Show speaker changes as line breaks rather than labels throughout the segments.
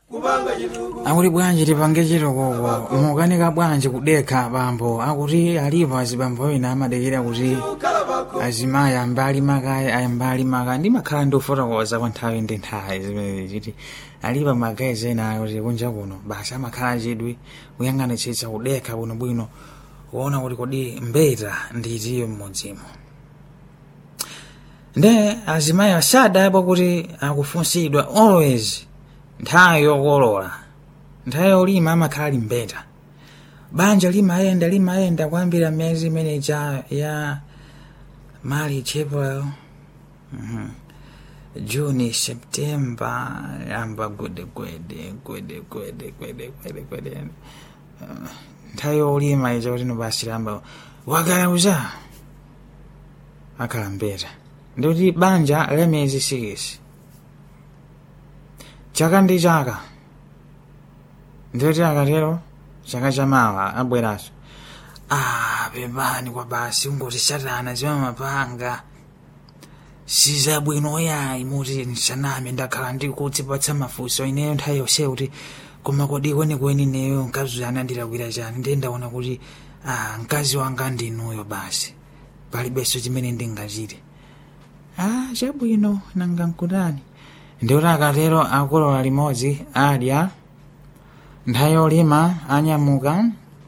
Akuti bwanji tipange chiro koko mukanika bwanji kudekha bambo akuti alipo azibambo wina amadekera kuti azimayi ambali makaya ndimakhala ndifotokoza kwa nthawi ndi nthawi zimene chiti alipo magayi ena kuti kunja kuno basi amakhala chidwi kuyang'anitsitsa kudekha bwinobwino kuona kuti kodi mbeta nditiyo mmodzimo. Nde azimayi asadapo kuti akufunsidwa always nthawi yokolola nthawi yolima amakhala limbeta banja limayenda kwambira miyezi imene ya March, April, June, September yamba gwede nthawi yolima izo kuti basi lamba wakayauza akhala mbeta ndikuti banja la miyezi 6 chaka ndi chaka ndikuti akatero chaka chamawa abweraso pepani kwa basi ungoti satana zimamapanga sizabwino yayi muti nsaname ndakhala ndikutsipatsa mafunso ineyo nthawi yonse kuti koma kodi kwenikweni neyo mkazi anandilakwira chani ndiye ndaona kuti mkazi wanga ndinuyo basi palibenso chimene ndingachite chabwino nanga nkutani ndikuti akatero akolola limodzi adya nthawi yolima anyamuka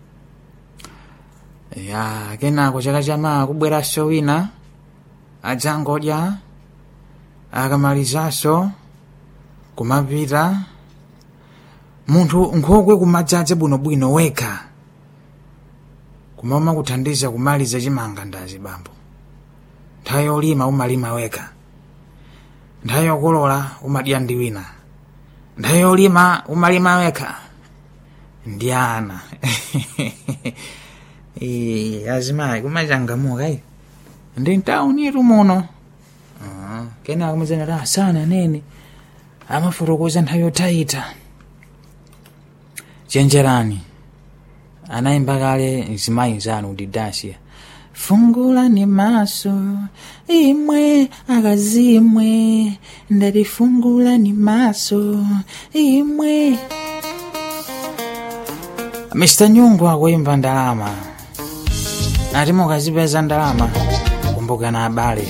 kenako chaka chamawa kubweranso wina adzangodya akamalizanso kumapita munthu nkhokwe kumadzadze bwinobwino wekha kumama kuthandiza kumaliza chimanga ndazi bambo nthawi yolima umalima wekha nthawi yokolola umadya ndi wina nthawi yolima umalima wekha ndi ana azimayi kumachangamuka ndi ntawunitu muno kenako muzanati sana nene amafotokoza nthawi yotayita chenjerani anayimba kale mzimayi zanu kuti dasiya fungulani maso imwe akazimwe ndati fungulani maso imwe. Mr. Nyungu akuimba ndalama ati mukazipeza ndalama kumbukana abale.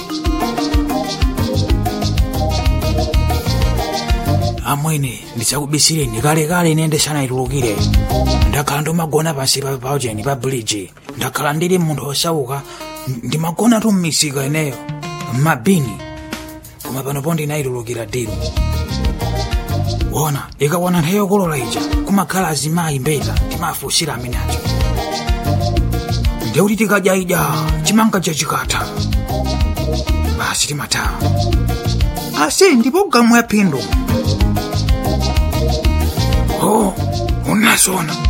Amwene ndichakubisireni kale nende sana itulukire ndakhala ndimagona pasi pa ujeni pa bridge ndakhala ndili munthu osauka ndimagona tu mmisika ineyo mabini koma pano pondi inayitulukira dino wona ikawana nthawi yokolola ija kumakhala azimayi mbeta timafunsira amene acho ndeuti tikadya ija chimanga chachikatha basi timathawa ase ndipo gamu ya phindu unasona